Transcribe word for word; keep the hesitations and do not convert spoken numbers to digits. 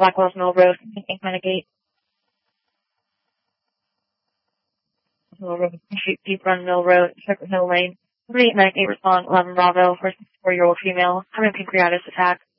Blackwell's Mill Road, Inkman Gate. Mill Road, Deep Run Mill Road, Circuit Hill Lane. three eight nine eight respond, eleven Bravo, for a sixty-four-year-old female, having pancreatitis attack.